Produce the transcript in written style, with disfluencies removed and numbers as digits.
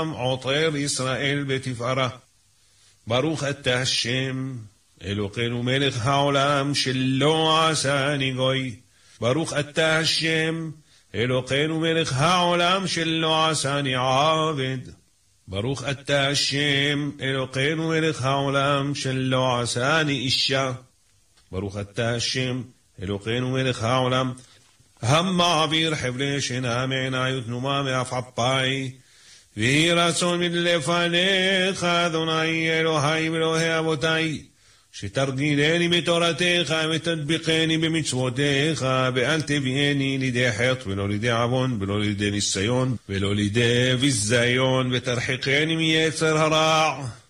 עוטר ישראל בתפארה. ברוך אתה השם, אלוקינו מלך העולם, שלא עשני גוי. ברוך אתה השם, אלוקינו מלך העולם, שלא עשני עבד. ברוך אתה השם, אלוקינו מלך העולם, שלא עשני אישה. ברוך אתה השם, אלוקינו מלך העולם, המעביר חבלי שינה מעיני ותנומה מעפעפי, ויהי רצון מלפניך, אדוני אלוהי ואלוהי אבותי, שתרגילני בתורתך ותדביקני במצוותיך, ואל תביאני לידי חטא ולא לידי עוון ולא לידי ניסיון ולא לידי ביזיון, ותרחקני מיצר הרע.